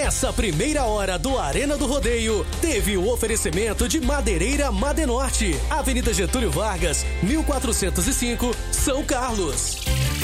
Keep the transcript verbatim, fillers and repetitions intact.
Essa primeira hora do Arena do Rodeio teve o oferecimento de Madeireira Madenorte, Avenida Getúlio Vargas, mil quatrocentos e cinco, São Carlos.